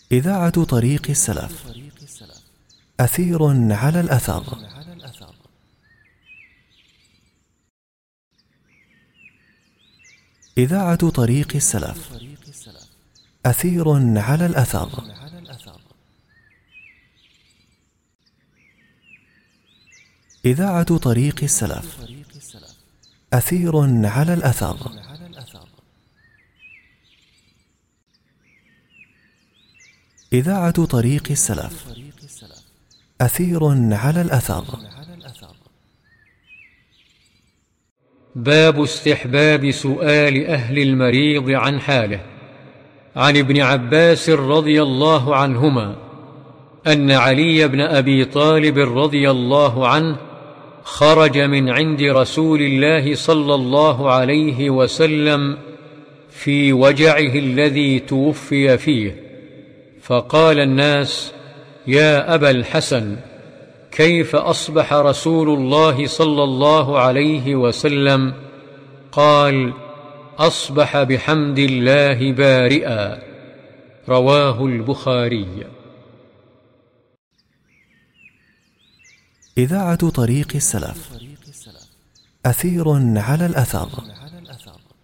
إذاعة طريق السلف. أثير على الأثر. إذاعة طريق السلف. أثير على الأثر. إذاعة طريق السلف. أثير على الأثر. إذاعة طريق السلف. أثير على الأثر. باب استحباب سؤال أهل المريض عن حاله. عن ابن عباس رضي الله عنهما أن علي بن أبي طالب رضي الله عنه خرج من عند رسول الله صلى الله عليه وسلم في وجعه الذي توفي فيه، فقال الناس: يا أبا الحسن، كيف أصبح رسول الله صلى الله عليه وسلم؟ قال: أصبح بحمد الله بارئا. رواه البخاري. إذاعة طريق السلف. أثير على الأثر.